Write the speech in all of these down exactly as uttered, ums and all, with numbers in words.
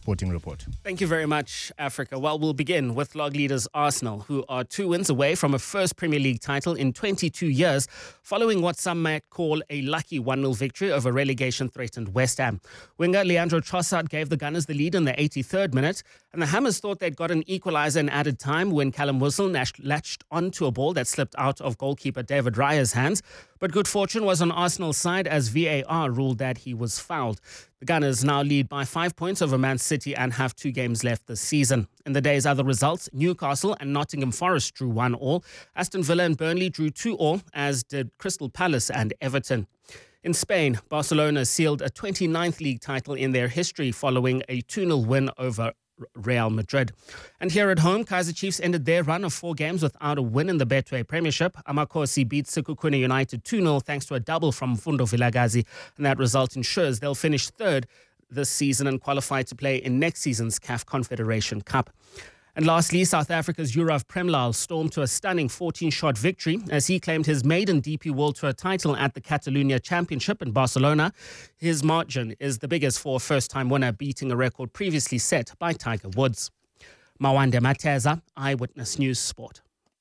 Sporting Report. Thank you very much, Africa. Well, we'll begin with log leaders Arsenal, who are two wins away from a first Premier League title in twenty-two years, following what some might call a lucky one nil victory over relegation-threatened West Ham. Winger Leandro Trossard gave the Gunners the lead in the eighty-third minute, and the Hammers thought they'd got an equaliser in added time when Callum Wilson latched onto a ball that slipped out of goalkeeper David Raya's hands. But good fortune was on Arsenal's side as V A R ruled that he was fouled. The Gunners now lead by five points over Man City and have two games left this season. In the day's other results, Newcastle and Nottingham Forest drew one all. Aston Villa and Burnley drew two all, as did Crystal Palace and Everton. In Spain, Barcelona sealed a twenty-ninth league title in their history following a two nil win over Real Madrid. And here at home, Kaizer Chiefs ended their run of four games without a win in the Betway Premiership. Amakosi beat Sekhukhune United two nil thanks to a double from Mfundo Vilakazi, and that result ensures they'll finish third this season and qualify to play in next season's C A F Confederation Cup. And lastly, South Africa's Yurav Premlal stormed to a stunning fourteen-shot victory as he claimed his maiden D P World Tour title at the Catalunya Championship in Barcelona. His margin is the biggest for a first-time winner, beating a record previously set by Tiger Woods. Mawande Mateza, Eyewitness News Sport.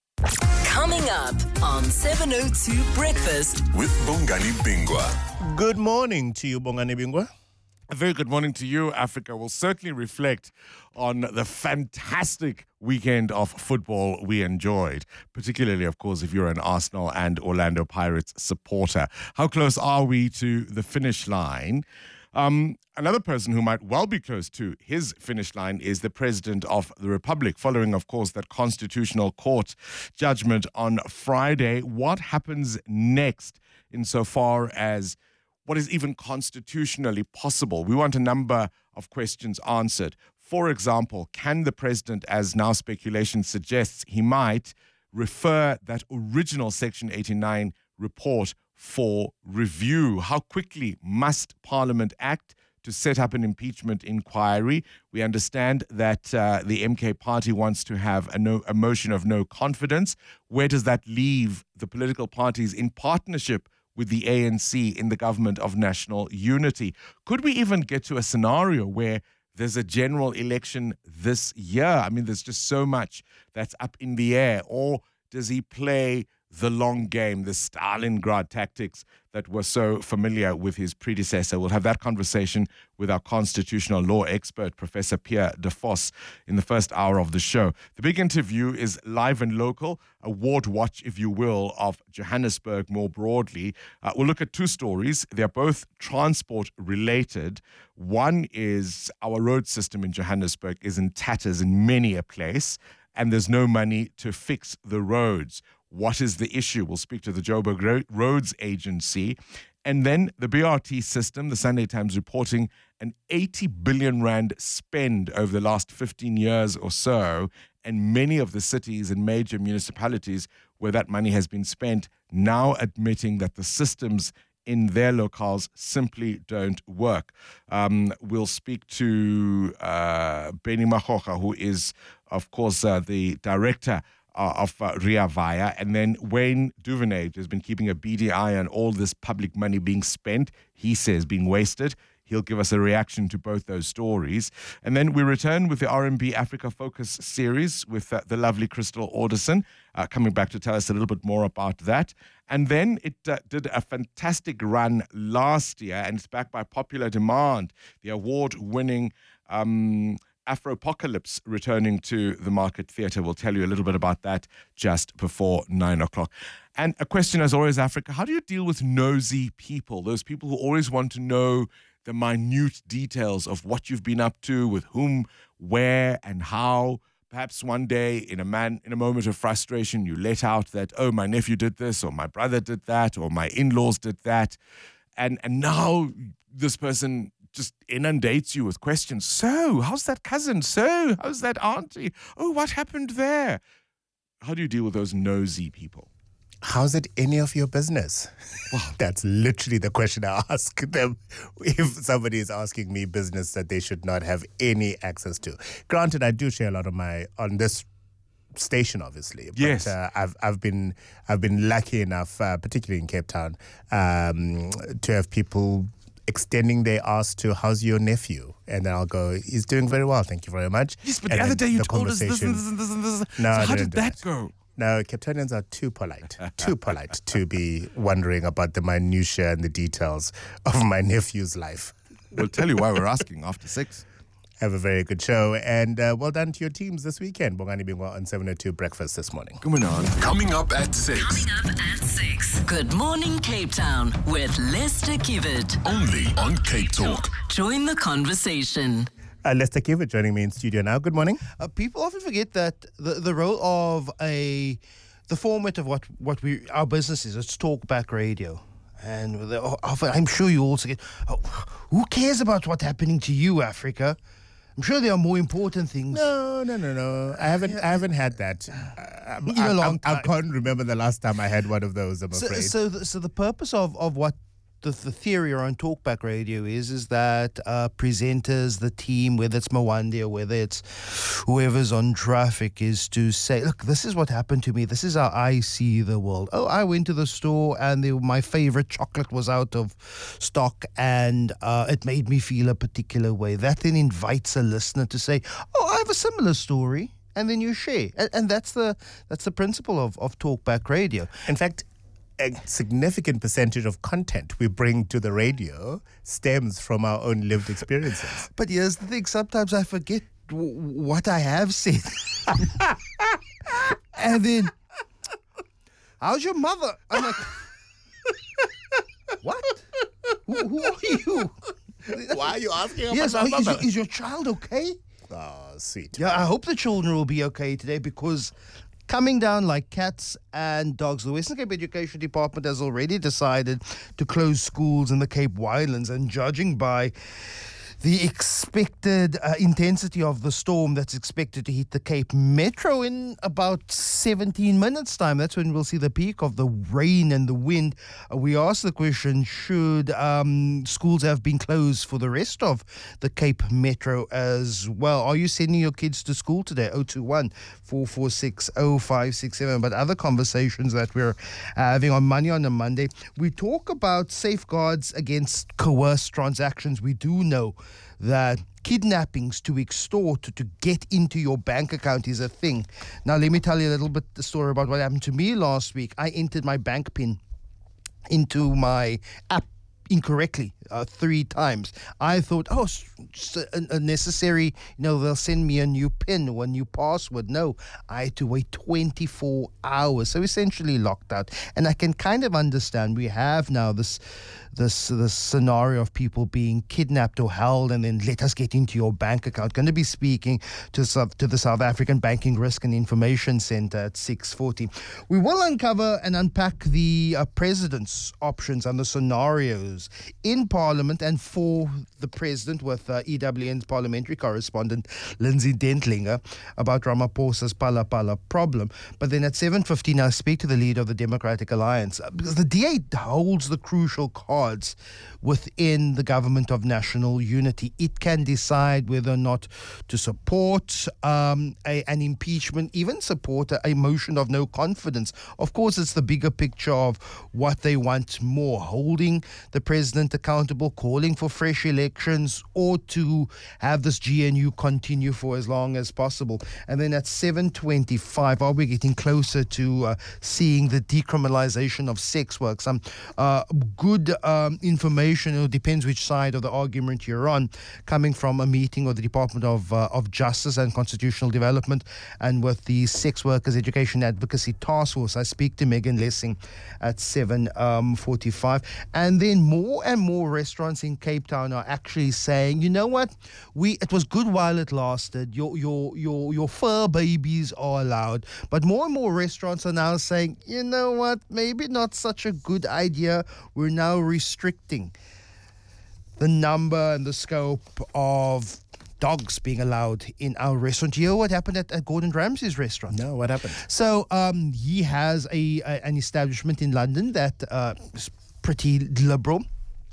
Coming up on seven oh two Breakfast with Bongani Bingwa. Good morning to you, Bongani Bingwa. A very good morning to you, Africa. Will certainly reflect on the fantastic weekend of football we enjoyed, particularly, of course, if you're an Arsenal and Orlando Pirates supporter. How close are we to the finish line? Um, another person who might well be close to his finish line is the President of the Republic, following, of course, that Constitutional Court judgment on Friday. What happens next insofar as what is even constitutionally possible? We want a number of questions answered. For example, can the president, as now speculation suggests he might, refer that original Section eighty-nine report for review? How quickly must Parliament act to set up an impeachment inquiry? We understand that uh, the M K party wants to have a, no, a motion of no confidence. Where does that leave the political parties in partnership with the A N C in the government of national unity? Could we even get to a scenario where there's a general election this year? I mean, there's just so much that's up in the air. Or does he play the long game, the Stalingrad tactics that were so familiar with his predecessor? We'll have that conversation with our constitutional law expert, Professor Pierre De Vos, in the first hour of the show. The big interview is live and local, a ward watch, if you will, of Johannesburg more broadly. Uh, we'll look at two stories. They're both transport related. One is our road system in Johannesburg is in tatters in many a place, and there's no money to fix the roads. What is the issue? We'll speak to the Joburg Roads Agency. And then the B R T system, the Sunday Times reporting an eighty billion rand spend over the last fifteen years or so, and many of the cities and major municipalities where that money has been spent now admitting that the systems in their locales simply don't work. Um, we'll speak to uh, Benny Mahocha, who is, of course, uh, the director Uh, of uh, Ria Vaya, and then Wayne Duvernay has been keeping a beady eye on all this public money being spent, he says, being wasted. He'll give us a reaction to both those stories. And then we return with the R and B Africa Focus series with uh, the lovely Crystal Alderson, uh, coming back to tell us a little bit more about that. And then it uh, did a fantastic run last year, and it's back by popular demand. The award-winning Um, Afropocalypse returning to the Market Theatre. We'll tell you a little bit about that just before nine o'clock. And a question, as always, Africa, how do you deal with nosy people? Those people who always want to know the minute details of what you've been up to, with whom, where, and how. Perhaps one day, in a man, in a moment of frustration, you let out that, oh, my nephew did this, or my brother did that, or my in-laws did that. And, and now this person just inundates you with questions. So, how's that cousin? So, how's that auntie? Oh, what happened there? How do you deal with those nosy people? How's it any of your business? Well, that's literally the question I ask them if somebody is asking me business that they should not have any access to. Granted, I do share a lot of my, on this station, obviously. But, yes. Uh, I've I've been I've been lucky enough, uh, particularly in Cape Town, um, to have people extending their ask to, how's your nephew? And then I'll go, he's doing very well, thank you very much. Yes, but And the other then day you the told us this and conversation- this and this and this. No, so I how didn't did do that that. go? No, Cape Townians are too polite, too polite to be wondering about the minutiae and the details of my nephew's life. We'll tell you why we're asking after six. Have a very good show, and uh, well done to your teams this weekend. Bongani Bingwa on seven oh two Breakfast this morning. Coming on. Coming up at six. Coming up at six. Good morning, Cape Town with Lester Kivet. Only on Cape Talk. Join the conversation. Uh, Lester Kivet joining me in studio now. Good morning. Uh, people often forget that the, the role of a the format of what, what we our business is, it's talkback radio. And the, often, I'm sure you also get, oh, who cares about what's happening to you, Africa? I'm sure there are more important things. No, no, no, no. I haven't. I haven't had that. Uh, In a long I, I, I time. can't remember the last time I had one of those. I'm So, afraid. so, the, so the purpose of, of what the, the theory around talkback radio is, is that uh, presenters, the team, whether it's Mwande or whether it's whoever's on traffic, is to say, look, this is what happened to me. This is how I see the world. Oh, I went to the store and the, my favorite chocolate was out of stock and uh, it made me feel a particular way. That then invites a listener to say, oh, I have a similar story. And then you share. And, and that's the that's the principle of, of talkback radio. In fact, a significant percentage of content we bring to the radio stems from our own lived experiences. But here's the thing, sometimes I forget w- what I have said. And then, how's your mother? I'm like, what? Who, who are you? Why are you asking about Yes, my are- is, mother? your, is your child okay? Oh, sweet. Yeah, I hope the children will be okay today because coming down like cats and dogs, the Western Cape Education Department has already decided to close schools in the Cape Winelands, and judging by the expected uh, intensity of the storm that's expected to hit the Cape Metro in about seventeen minutes' time. That's when we'll see the peak of the rain and the wind. Uh, we asked the question, should um, schools have been closed for the rest of the Cape Metro as well? Are you sending your kids to school today? oh two one, four four six, oh five six seven. But other conversations that we're having on Money on a Monday, we talk about safeguards against coerced transactions. We do know that kidnappings to extort, to, to get into your bank account is a thing. Now, let me tell you a little bit the story about what happened to me last week. I entered my bank PIN into my app incorrectly uh, three times. I thought, oh, s- s- a, a necessary, you know, they'll send me a new PIN or a new password. No, I had to wait twenty-four hours. So essentially locked out. And I can kind of understand we have now this this this scenario of people being kidnapped or held and then let us get into your bank account. Going to be speaking to, South, to the South African Banking Risk and Information Centre at six forty. We will uncover and unpack the uh, president's options and the scenarios in Parliament and for the president with uh, E W N's parliamentary correspondent Lindsay Dentlinger about Ramaphosa's Pala Pala problem. But then at seven fifteen, I'll speak to the leader of the Democratic Alliance uh, because the D A holds the crucial cards within the government of national unity. It can decide whether or not to support um, a, an impeachment, even support a, a motion of no confidence. Of course, it's the bigger picture of what they want more, holding the president accountable, calling for fresh elections, or to have this G N U continue for as long as possible. And then at seven twenty-five, are we getting closer to uh, seeing the decriminalization of sex work? Some uh, good um, information, it depends which side of the argument you're on, coming from a meeting of the Department of uh, of Justice and Constitutional Development and with the Sex Workers Education Advocacy Task Force. I speak to Megan Lessing at seven forty-five. And then more and more restaurants in Cape Town are actually saying, you know what, we it was good while it lasted. Your your your your fur babies are allowed. But more and more restaurants are now saying, you know what, maybe not such a good idea. We're now restricting the number and the scope of dogs being allowed in our restaurant. Do you know what happened at, at Gordon Ramsay's restaurant? No, what happened? So um, he has a, a an establishment in London that uh, is pretty liberal,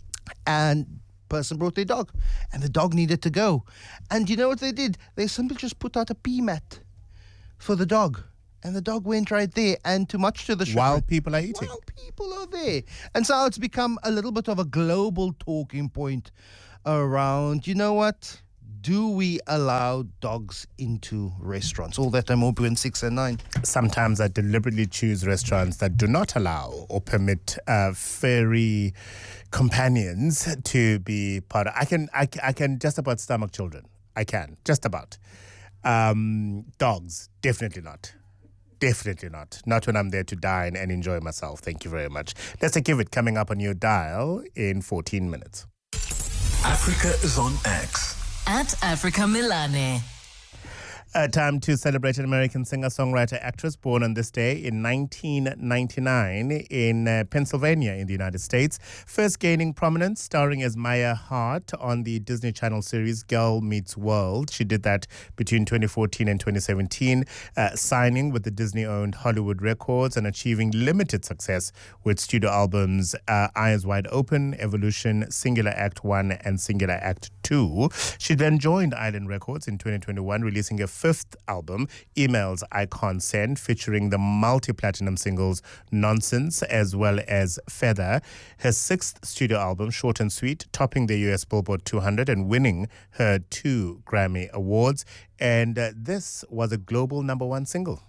and person brought their dog, and the dog needed to go. And you know what they did? They simply just put out a pee mat for the dog. And the dog went right there, and too much to the shock. While people are eating. While people are there. And so it's become a little bit of a global talking point around, you know what? Do we allow dogs into restaurants? All that and more between six and nine. Sometimes I deliberately choose restaurants that do not allow or permit uh, furry companions to be part of. I can, I, I can just about stomach children. I can, just about. Um, dogs, definitely not. Definitely not. Not when I'm there to dine and enjoy myself. Thank you very much. Let's take Give It coming up on your dial in fourteen minutes. Africa is on X. At Africa Milane. Uh, time to celebrate an American singer-songwriter actress born on this day in nineteen ninety-nine in uh, Pennsylvania in the United States. First gaining prominence, starring as Maya Hart on the Disney Channel series Girl Meets World. She did that between twenty fourteen and twenty seventeen, uh, signing with the Disney-owned Hollywood Records and achieving limited success with studio albums uh, Eyes Wide Open, Evolution, Singular Act one, and Singular Act two. She then joined Island Records in twenty twenty-one, releasing a fifth album, Emails I Can't Send, featuring the multi-platinum singles Nonsense as well as Feather. Her sixth studio album, Short and Sweet, topping the U S Billboard two hundred and winning her two Grammy Awards. And uh, this was a global number one single.